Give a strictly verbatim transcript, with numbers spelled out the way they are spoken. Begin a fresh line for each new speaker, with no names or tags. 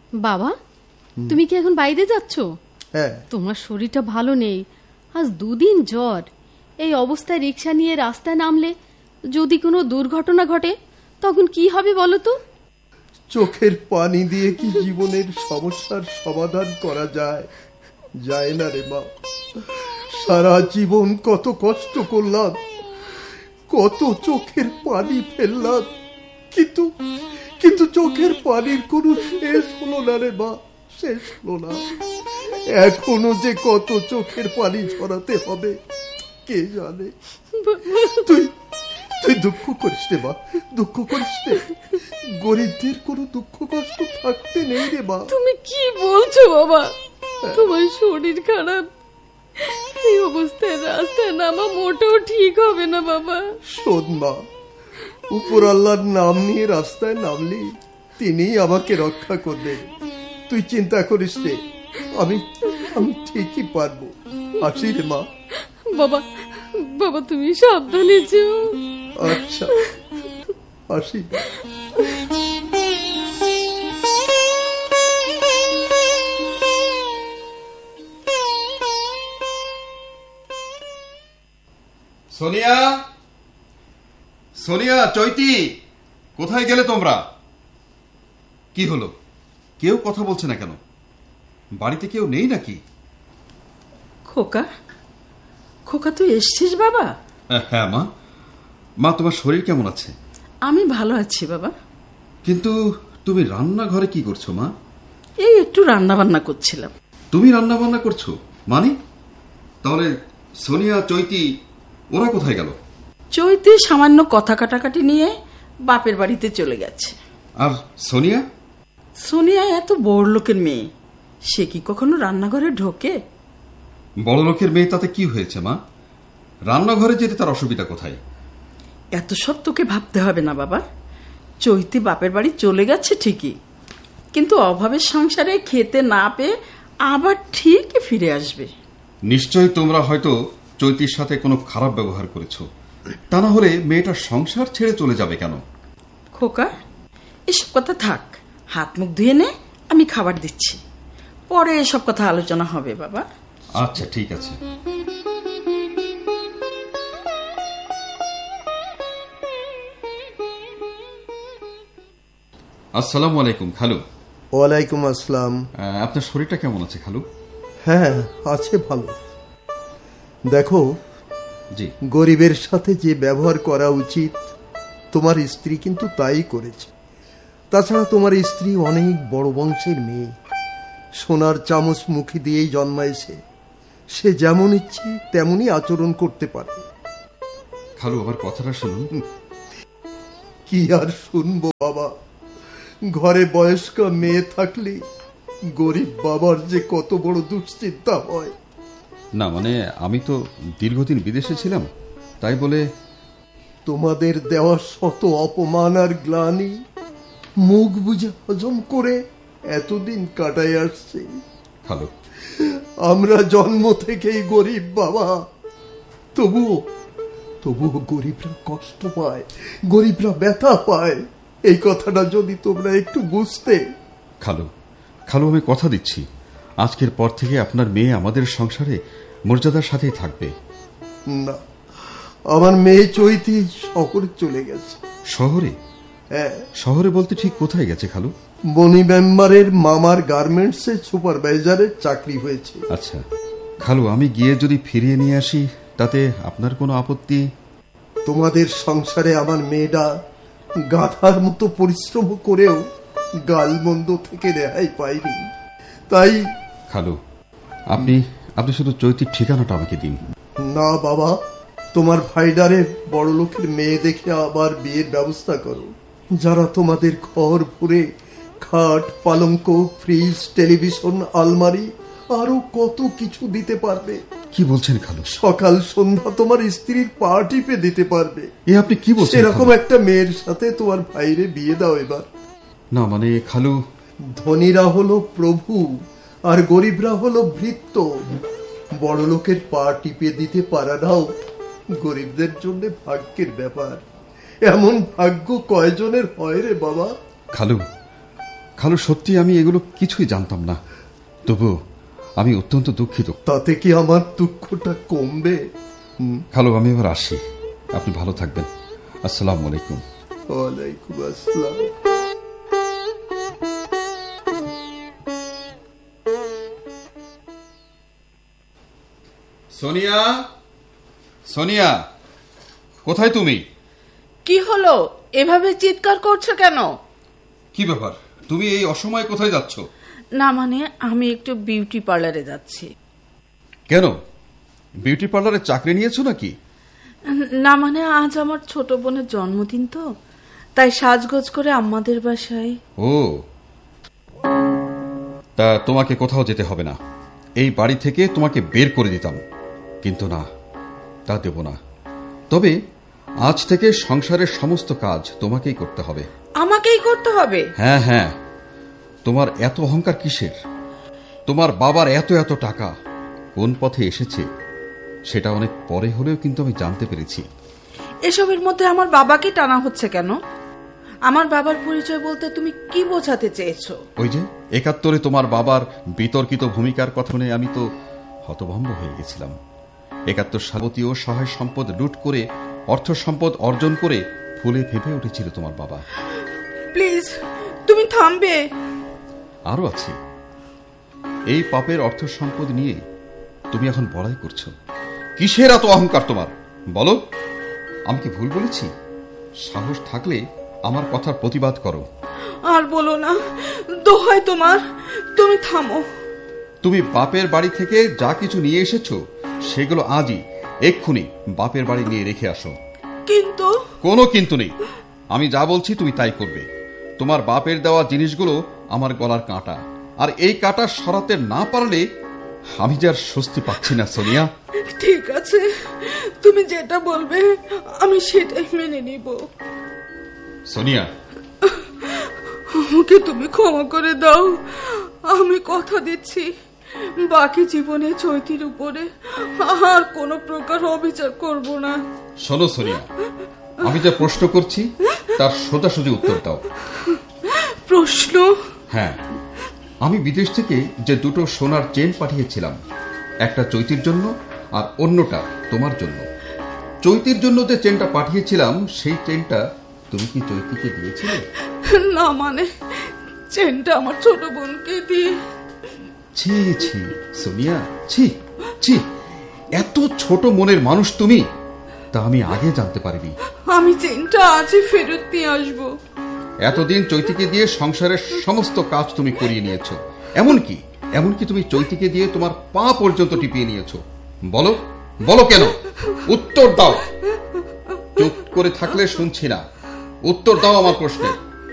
বাবা, তুমি কি এখন বাইরে যাচ্ছ?
হ্যাঁ।
তোমার শরীরটা ভালো নেই, আজ দুদিন জ্বর। এই অবস্থায় রিক্সা নিয়ে রাস্তায় নামলে যদি কোনো দুর্ঘটনা ঘটে তখন কি হবে বলো তো?
চোখের পানি দিয়ে কি জীবনের সমস্যার সমাধান করা যায়? যায় না রে মা। সারা জীবন কত কষ্ট করলাম, কত চোখের পানি ফেললাম, কিন্তু কিন্তু চোখের পানির কোনো শেষ হলো না রে মা, শেষ হলো না। এখনো যে কত চোখের পানি ঝরাতে হবে কে জানে। তুই তুই দুঃখ করিস রে মা, দুঃখ করিস রে। গরিবদের কোনো দুঃখ কষ্ট থাকতে নেই রে মা।
তুমি কি বলছো বাবা? তোমার শরীর খারাপ, এই অবস্থায় রাস্তায় নামা মোটেও ঠিক হবে না বাবা।
শোন মা, উপর আল্লাহর নাম নিয়ে রাস্তায় নামলি তিনিই আমাকে রক্ষা করবে। তুই চিন্তা করিস রে, আমি আমি ঠিকই পারবো। আসি রে মা।
বাবা, বাবা তুমি সাবধানে যেও।
আচ্ছা, আসি।
সোনিয়া, সোনিয়া, চৈতি, কোথায় গেলে তোমরা? কি হলো, কেউ কথা বলছে না কেন? বাড়িতে কেউ নেই নাকি?
খোকা, খোকা তুই এসছিস বাবা?
হ্যাঁ মা। মা, তোমার শরীর কেমন আছে?
আমি ভালো আছি বাবা।
কিন্তু তুমি রান্নাঘরে কি করছো মা?
এই একটু রান্না বান্না করছিলাম।
তুমি রান্না বান্না করছো মানে? তাহলে সোনিয়া, চৈতি ওরা কোথায় গেল?
চৈতি সামান্য কথা কাটাকাটি নিয়ে বাপের বাড়িতে চলে গেছে।
আর সোনিয়া?
সোনিয়া এত বড় লোকের মেয়ে, সে কি কখনো রান্নাঘরে ঢোকে?
বড় লোকের মেয়ে তাতে কি হয়েছে মা? রান্নাঘরে যেতে তার অসুবিধা কোথায়?
এত সব তোকে ভাবতে হবে না বাবা। চৈতি বাপের বাড়ি চলে গেছে ঠিকই, কিন্তু অভাবের সংসারে খেতে না পেয়ে আবার ঠিকই ফিরে আসবে।
নিশ্চয়ই তোমরা হয়তো চৈতির সাথে কোনো খারাপ ব্যবহার করেছো, তা না হলে মেয়েটার সংসার ছেড়ে চলে যাবে কেন?
খোকা, এসব কথা থাক, হাত মুখ ধুয়ে নে, আমি খাবার দিচ্ছি, পরে এসব কথা আলোচনা হবে বাবা।
আচ্ছা ঠিক আছে। আসসালামু আলাইকুম খালু।
ওয়ালাইকুম আসসালাম।
আপনার শরীরটা কেমন আছে খালু?
হ্যাঁ, আছে ভালো। দেখো,
জি,
গরিবের সাথে যে ব্যবহার করা উচিত তোমার স্ত্রী কিন্তু তাই করেছে। তাছাড়া তোমার স্ত্রী অনেক বড় বংশের মেয়ে, সোনার চামচ মুখে দিয়েই জন্মাইছে। সে যেমন ইচ্ছে তেমনই আচরণ করতে পারে।
খালু, আমার কথাটা শুনুন।
কি আর শুনবো বাবা, ঘরে বয়স্ক মেয়ে থাকলে গরিব বাবার যে কত বড় দুশ্চিন্তা হয়।
না মানে আমি তো দীর্ঘদিন বিদেশে ছিলাম, তাই বলে।
তোমাদের দেওয়া শত অপমান আর গ্লানি মুখ বুঝে হজম করে এতদিন কাটাই আসছে।
খালু,
আমরা জন্ম থেকেই গরিব বাবা, তবুও তবুও গরিবরা কষ্ট পায়, গরিবরা ব্যথা পায়। এই কথাটা যদি তোমরা একটু বুঝতে।
খালু, খালু আমি কথা দিচ্ছি, আজকের পর থেকে আপনার মেয়ে আমাদের সংসারে মর্যাদার সাথেই থাকবে।
না, আমার মেয়ে চৈতি শহরে চলে গেছে।
শহরে?
হ্যাঁ।
শহরে বলতে ঠিক কোথায় গেছে খালু?
বনি মেম্বারের মামার গার্মেন্টসে সুপারভাইজারের চাকরি হয়েছে।
আচ্ছা খালু, আমি গিয়ে যদি ফিরিয়ে নিয়ে আসি তাতে আপনার কোনো আপত্তি?
তোমাদের সংসারে আমার মেয়েটা গাধার মতো পরিশ্রম করেও গালমন্দ থেকে রেহাই পায়নি, তাই।
খালু, আপনি আপনি শুধু চৈতির ঠিকানাটা আমাকে দিন।
না বাবা, তোমার ভাইডারে বড় লোকের মেয়ে দেখে আবার বিয়ের ব্যবস্থা করো, যারা তোমাদের ঘর ভরে খাট, পালঙ্ক, ফ্রিজ, টেলিভিশন, আলমারি আরো কত কিছু দিতে পারবে।
কি বলছেন খালু?
সকাল সন্ধ্যা তোমার স্ত্রীর পা টিপে দিতে পারবে।
এ আপনি কি বলছেন?
এরকম একটা মেয়ের সাথে তোমার ভাইরে বিয়ে দাও এবার।
না মানে খালু,
ধনীরা হলো প্রভু আর গরিবরা হলো ভৃত্য। বড় লোকের পা টিপে দিতে পারাটাও গরিবদের জন্য ভাগ্যের ব্যাপার। এমন ভাগ্য কয়জনের হয় রে বাবা?
খালু, খালু, সত্যি আমি এগুলো কিছুই জানতাম না, তবু আমি অত্যন্ত দুঃখিত।
তাতে কি আমার দুঃখটা কমবে?
খালু, আমি এবার আসি, আপনি ভালো থাকবেন। আসসালামু আলাইকুম।
ওয়ালাইকুম আসসালাম।
সোনিয়া, সোনিয়া, কোথায় তুমি?
কি হলো, এভাবে চিৎকার করছো কেন?
কি ব্যাপার, তুমি এই অসময়ে কোথায় যাচ্ছ?
না মানে আমি একটু বিউটি পার্লারে যাচ্ছি।
কেন, বিউটি পার্লারে চাকরি নিয়েছো নাকি?
না মানে আজ আমার ছোট বোনের জন্মদিন, তো তাই সাজগোজ করে আমাদের বাসায়।
ও, তা তোমাকে কোথাও যেতে হবে না, এই বাড়ি থেকে তোমাকে বের করে দিতাম, কিন্তু না, তা দেব না। তবে আজ থেকে সংসারের সমস্ত কাজ তোমাকেই করতে হবে।
আমাকেই করতে হবে?
হ্যাঁ হ্যাঁ, তোমার এত অহংকার কিসের? তোমার বাবার এত এত টাকা কোন পথে এসেছে সেটা অনেক পরে হলেও কিন্তু আমি জানতে পেরেছি।
এসবের মধ্যে আমার বাবাকে টানা হচ্ছে কেন? আমার বাবার পরিচয় বলতে তুমি কি বোঝাতে চেয়েছো?
ওই যে একাত্তরে তোমার বাবার বিতর্কিত ভূমিকার কথা শুনে আমি তো হতভম্ব হয়ে গেছিলাম। একাত্তর সালতীয় সহায় সম্পদ লুট করে অর্থ সম্পদ অর্জন করে ফুলে ফেপে উঠেছিল তোমার বাবা।
প্লিজ তুমি থামবে?
আরো আছে, এই পাপের অর্থ সম্পদ নিয়ে তুমি এখন বড়াই করছো। কিসের এত অহংকার তোমার, বলো? আমি কি ভুল বলেছি? সাহস থাকলে আমার কথার প্রতিবাদ করো।
আর বলো না, দোহাই তোমার, তুমি থামো।
তুমি বাপের বাড়ি থেকে যা কিছু নিয়ে এসেছো সেগুলো আজই এক্ষুনি বাপের বাড়ি নিয়ে রেখে আসো।
কিন্তু?
কোনো কিন্তু নেই, আমি যা বলছি তুমি তাই করবে। তোমার বাপের দেওয়া জিনিসগুলো আমার গলার কাঁটা, আর এই কাঁটা সরাতে না পারলে আমি যে আর স্বস্তি পাচ্ছি না সোনিয়া।
ঠিক আছে, তুমি যেটা বলবে আমি সেটাই মেনে নিব।
সোনিয়া,
আমাকে তুমি ক্ষমা করে দাও। আমি কথা দিচ্ছি বাকি জীবনে চৈতির উপরে আর কোনো প্রকার অবিচার করব না।
শোনো সোনিয়া, আমি যা প্রশ্ন করছি তার সোজাসুজি উত্তর দাও।
প্রশ্ন?
হ্যাঁ, আমি বিদেশ থেকে যে দুটো সোনার চেন পাঠিয়েছিলাম, একটা চৈতির জন্য আর অন্যটা তোমার জন্য। চৈতির জন্য যে চেনটা পাঠিয়েছিলাম সেই চেনটা তুমি কি চৈতিকে দিয়েছিলে?
না মানে চেনটা আমার ছোট বোনকে দিয়ে।
ছি ছি সোনিয়া, ছি ছি, এত ছোট মনের মানুষ তুমি, তা আমি আগে জানতে পারিনি।
আমি চেনটা আজই ফেরত নিয়ে আসবো।
এতদিন চৈতিকে দিয়ে সংসারের সমস্ত কাজ তুমি করিয়ে নিয়েছো, এমনকি এমনকি তুমি চৈতিকে দিয়ে তোমার পা পর্যন্ত টিপিয়ে নিয়েছো। বলো বলো কেন? উত্তর দাও। চুপ করে থাকলে শুনছি না, উত্তর দাও আমার প্রশ্নে।